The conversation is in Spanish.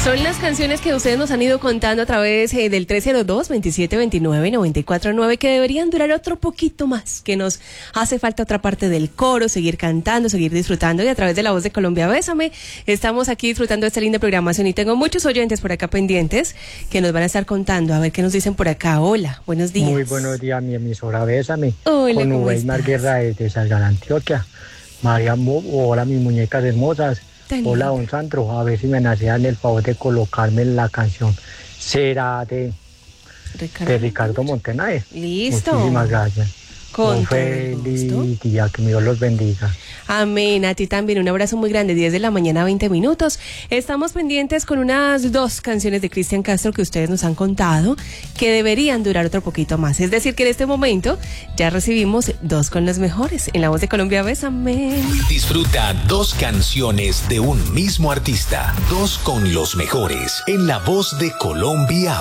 Son las canciones que ustedes nos han ido contando a través del 302-2729-949 que deberían durar otro poquito más, que nos hace falta otra parte del coro, seguir cantando, seguir disfrutando, y a través de La Voz de Colombia, Bésame, estamos aquí disfrutando de esta linda programación y tengo muchos oyentes por acá pendientes que nos van a estar contando, a ver qué nos dicen por acá. Hola, buenos días. Muy buenos días, mi emisora Bésame. Hola, con ¿cómo estás? Uweimar Guerra desde Salgar, Antioquia. María, hola mis muñecas hermosas. Tan Hola, linda. don Sandro, a ver si me hacían el favor de colocarme la canción Será de Ricardo Montaner. Listo. Muchísimas gracias. Con Un todo el feliz gusto. día, que Dios los bendiga. Amén, a ti también, un abrazo muy grande, 10 de la mañana, 20 minutos. Estamos pendientes con unas 2 canciones de Cristian Castro que ustedes nos han contado que deberían durar otro poquito más. Es decir, que en este momento ya recibimos 2 con las mejores. En La Voz de Colombia, Bésame. Disfruta 2 canciones de un mismo artista, 2 con los mejores en La Voz de Colombia.